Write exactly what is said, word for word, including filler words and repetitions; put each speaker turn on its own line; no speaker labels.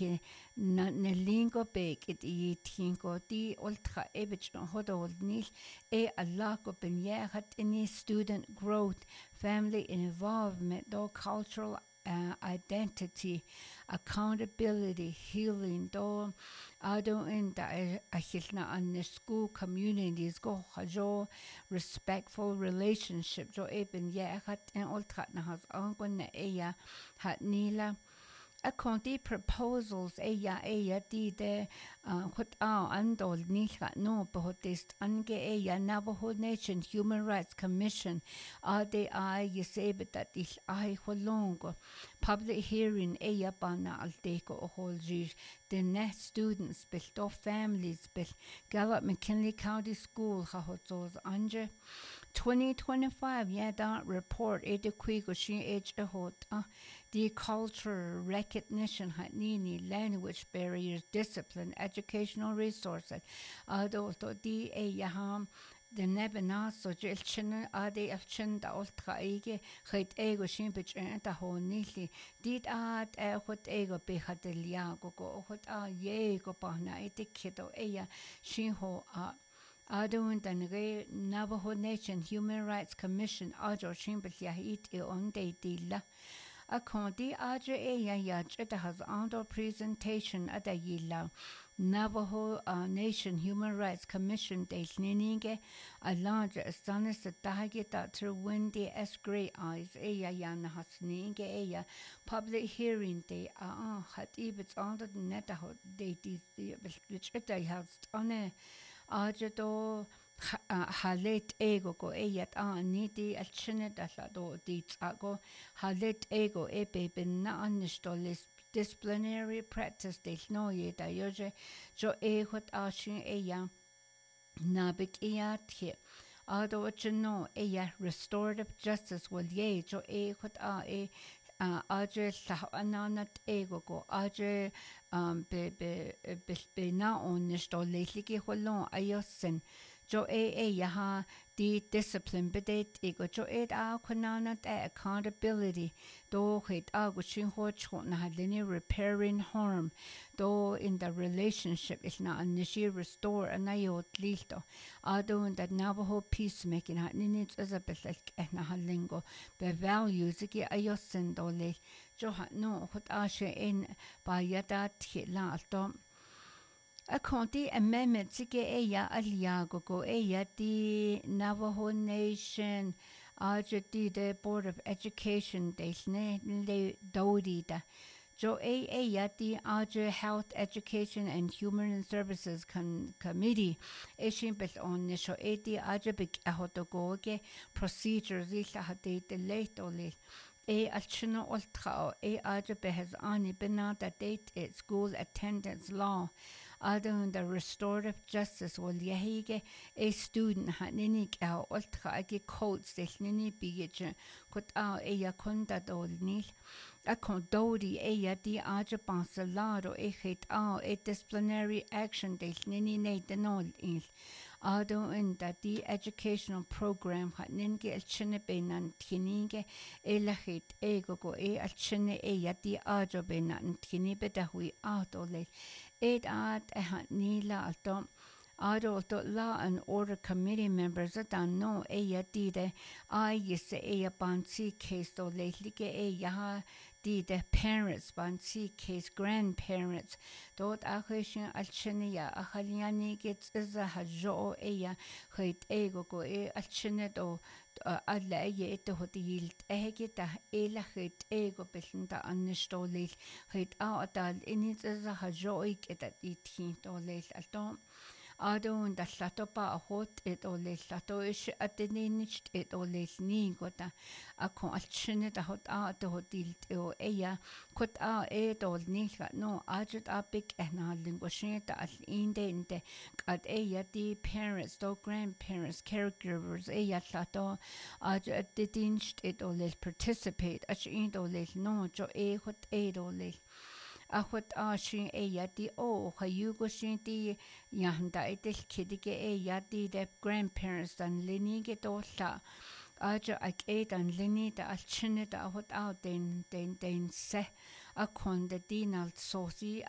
he na nelingo bek it i tingo di ultra ebich hodol nil e alako benyehat any student growth, family involvement, do cultural uh, identity, accountability, healing, do ado in da ahilna an the school communities go hajo respectful relationship jo eben yehat en ultra na has angon na eya hat nila a conti proposals eya eya di de hot a andol nilha no bohotist ange eya Navajo Nation Human Rights Commission a de I yesebet that is I holongo public hearing eya bana aldeko holji the net students built of families built Gallup McKinley County School hahotos anje twenty twenty-five yeah that report edequigo she age a hot the culture recognition hatnini language barriers discipline educational resources adulto di e yaham the nebana so jelchen ade afchen da ultra ege het ego shimpich enta ho nili dit at e hot ego be hatelia go go hot a ye go bana etiketo eya shin ho a Adun Danre Navajo Nation Human Rights Commission Ajo Shimbal Yahit e on de dilla. A condi Aja e yach at has under presentation at a yilla. Navajo uh, Nation Human Rights Commission de Ninige a large astonished at Dahagita through windy as grey eyes eya yan has ninge eya public hearing de a hat ibits under the netaho de which it has on a Ajado halet ego go eyat an nidi al chinet do dit ago halet ego ebe ben na anistolis disciplinary practice de no ye da yoje jo e hot ashin eya nabik eyat he ado chno eya restorative justice will ye jo e hot a e Uh, aje sa ananat ego go aje um be be be be na on nisto leliki holon ayosen jo e e yaha di discipline bedet ego jo e a konanat e accountability do het a go shin ho chon na lini repairing harm do in the relationship is na anishi restore anayot listo ado in that Navajo peacemaking hat ninit as a belik na halingo be values ki ayosen do le jo ha no hot ashe in ba yada ti la alto a conti amendment sige eya aliago go eya di Navajo Nation aja di the Board of Education de le dodida jo e eya di aja Health Education and Human Services con committee eshin bel on nisho e di aja big ahotogoge procedures illa hade de late ole e alchino ultra e aja behes ani benada date at school attendance law adun the restorative justice will yahige a student haninik a ultra agi codes de nini bige kut a e yakunda dol nil a condodi e ya di aja bansalado e het a e disciplinary action de nini ne de nol il ado in da di educational program hat ninge el chine benan tinige e la het ego go e al chine e ya di aja benan tini beda hui adole Eight at a hat nila alto adult law and order committee members that don't know a yadide I yes a bansi case do lately a yaha dide parents bansi case grandparents dot akhishin alchenia akhaliani gets is a hajo eya khait ego go e alchine do alla ye ete hotilt ehgita ela khait ego belinda annistolil khait a dal init is a hajo iketa ithin do lel alto Adun da latopa a hot it o le lato ish ateninich it o le ningota a con alchine da hot a to hotil o eya kot a e do nila no ajut a big ena lingoshin da al inde inde at eya di parents do grandparents caregivers eya lato ajut ateninich it o le participate ach in do le no jo e hot e do le a hot a shin e yati o hayugo shin ti yanda itel kidige e yati de grandparents dan lini ge do la aja ak e dan lini da alchine da hot out den den den se a kon de dinal sosi